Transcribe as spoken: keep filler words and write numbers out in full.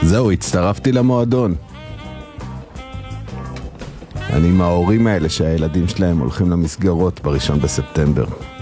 זהו, הצטרפתי למועדון. אני מההורים האלה שהילדים שלהם הולכים למסגרות בראשון בספטמבר.